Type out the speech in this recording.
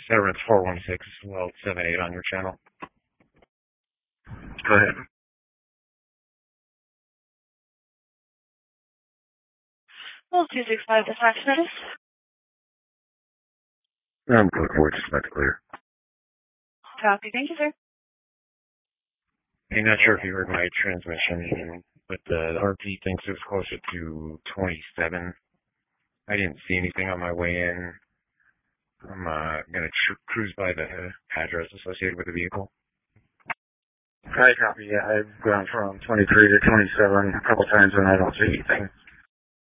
Severance 416, Weld 78 on your channel. Go ahead. Well, 265 the fax notice. I'm good for it, just about to clear. Copy. Thank you, sir. I'm not sure if you heard my transmission, but the RP thinks it was closer to 27. I didn't see anything on my way in. I'm going to cruise by the address associated with the vehicle. I copy. Yeah, I've gone from 23 to 27 a couple times and I don't see anything.